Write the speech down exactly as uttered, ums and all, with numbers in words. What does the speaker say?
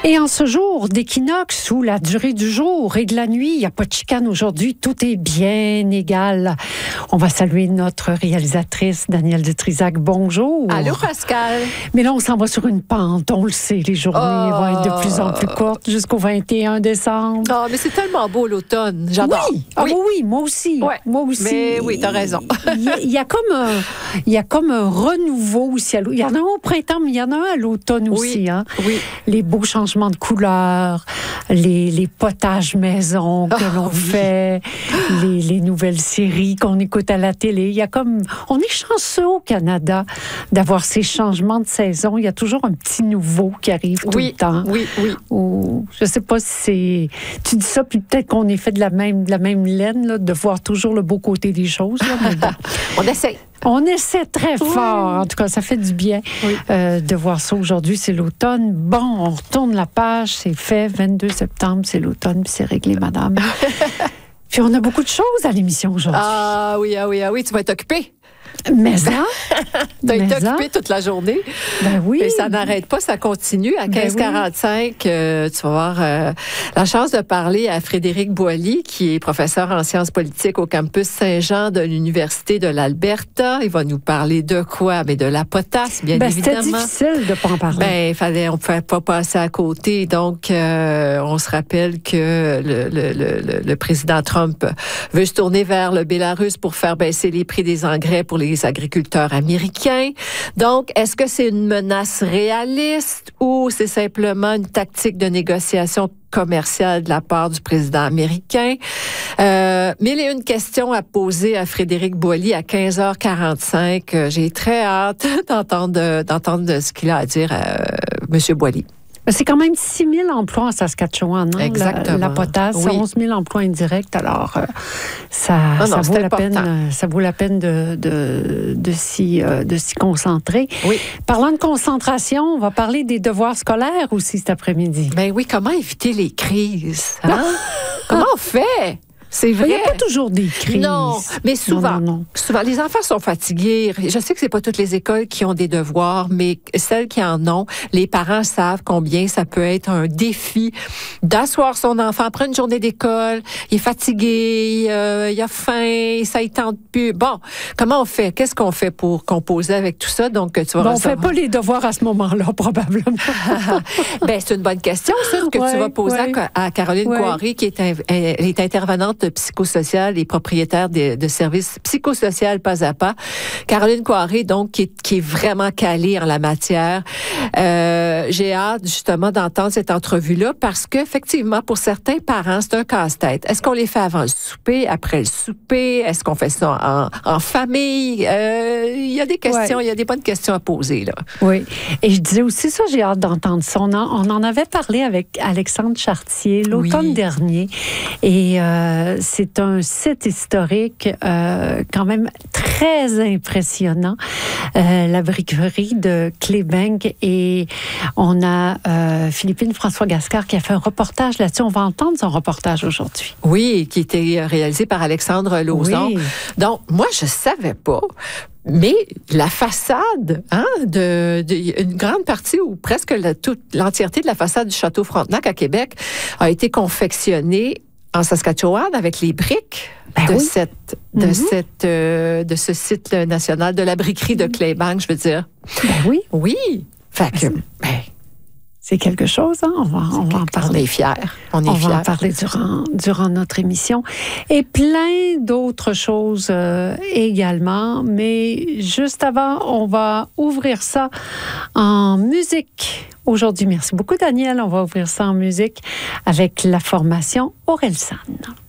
Et en ce jour d'équinoxe où la durée du jour et de la nuit, il n'y a pas de chicane aujourd'hui, tout est bien égal. On va saluer notre réalisatrice Danielle de Trizac. Bonjour. Allô Pascal. Mais là, on s'en va sur une pente. On le sait, les journées oh. vont être de plus en plus courtes jusqu'au vingt et un décembre. Oh, mais c'est tellement beau l'automne. J'adore. Oui, ah, oui. oui, moi aussi. Ouais. Moi aussi. Mais oui, t'as raison. Il y, a, il y a comme un, il y a comme un renouveau aussi. Il y en a un au printemps, mais il y en a un à l'automne oui. aussi. Hein? Oui. Les beaux changements de couleurs, les, les potages maison que oh, l'on oui. fait, les, les nouvelles séries qu'on écoute à la télé. Il y a comme, on est chanceux au Canada d'avoir ces changements de saison. Il y a toujours un petit nouveau qui arrive tout oui, le temps. Oui, oui. Ou, je sais pas si c'est, tu dis ça, puis peut-être qu'on est fait de la même, de la même laine, là, de voir toujours le beau côté des choses. Là, mais bon. On essaie. On essaie très fort. Oui. En tout cas, ça fait du bien oui. euh, de voir ça. Aujourd'hui, c'est l'automne. Bon, on retourne la page. C'est fait. vingt-deux septembre, c'est l'automne. Puis c'est réglé, madame. Puis on a beaucoup de choses à l'émission aujourd'hui. Ah oui, ah oui, ah oui. Tu vas être occupée. Mais ça, t'as été occupée toute la journée. Ben oui. Et ça n'arrête pas, ça continue. À quinze heures quarante-cinq, ben oui. euh, tu vas avoir euh, la chance de parler à Frédéric Boily, qui est professeur en sciences politiques au campus Saint-Jean de l'Université de l'Alberta. Il va nous parler de quoi? Mais de la potasse, bien ben, évidemment. C'était difficile de ne pas en parler. Ben, il fallait, on ne pouvait pas passer à côté. Donc, euh, on se rappelle que le, le, le, le président Trump veut se tourner vers le Bélarus pour faire baisser les prix des engrais pour les les agriculteurs américains. Donc, est-ce que c'est une menace réaliste ou c'est simplement une tactique de négociation commerciale de la part du président américain? Euh, mille et une questions à poser à Frédéric Boily à quinze heures quarante-cinq. J'ai très hâte d'entendre, d'entendre ce qu'il a à dire à M. Boily. C'est quand même six mille emplois en Saskatchewan, hein, exactement. La, la potasse, oui. onze mille emplois indirects. Alors, euh, ça, ah non, ça, vaut la peine, euh, ça vaut la peine de, de, de, s'y, euh, de s'y concentrer. Oui. Parlant de concentration, on va parler des devoirs scolaires aussi cet après-midi. Ben oui, comment éviter les crises? Hein? Comment on fait? C'est vrai. Il n'y a pas toujours des crises. Non, mais souvent, non, non, non. souvent, les enfants sont fatigués. Je sais que c'est pas toutes les écoles qui ont des devoirs, mais celles qui en ont, les parents savent combien ça peut être un défi d'asseoir son enfant après une journée d'école. Il est fatigué, euh, il a faim, ça ne tente plus. Bon, comment on fait? Qu'est-ce qu'on fait pour composer avec tout ça? Donc, tu vas bon, recevoir... on fait pas les devoirs à ce moment-là, probablement. ben, c'est une bonne question, ça, que ouais, tu vas poser ouais. à, à Caroline ouais. Coiré, qui est, elle est intervenante psychosociale et propriétaire de, de services psychosociaux pas à pas. Caroline Coiré, donc, qui est, qui est vraiment calée en la matière. Euh, j'ai hâte, justement, d'entendre cette entrevue-là parce qu'effectivement, pour certains parents, c'est un casse-tête. Est-ce qu'on les fait avant le souper, après le souper? Est-ce qu'on fait ça en, en famille? Euh, il y a des questions, ouais. il y a des bonnes questions à poser, là. Oui. Et je disais aussi ça, j'ai hâte d'entendre ça. On en, on en avait parlé avec Alexandre Chartier l'automne oui. dernier. Et euh, c'est un site historique euh, quand même très impressionnant, euh, la briquerie de Clébenque. Et on a euh, Philippine François-Gascard qui a fait un reportage là-dessus. On va entendre son reportage aujourd'hui. Oui, qui était réalisé par Alexandre Lauzon. Oui. Donc, moi, je savais pas. Mais la façade, hein, de, de une grande partie ou presque la, toute l'entièreté de la façade du Château Frontenac à Québec a été confectionnée en Saskatchewan avec les briques ben de oui. cette de mm-hmm. cette euh, de ce site national de la briquerie de Clébenque, je veux dire. Ben oui, oui. Fait que ben, c'est quelque chose, hein? On va, on va en parler. On est fiers. On est on fiers. va en parler durant, durant notre émission. Et plein d'autres choses euh, également. Mais juste avant, on va ouvrir ça en musique. Aujourd'hui, merci beaucoup, Daniel. On va ouvrir ça en musique avec la formation Orelsan.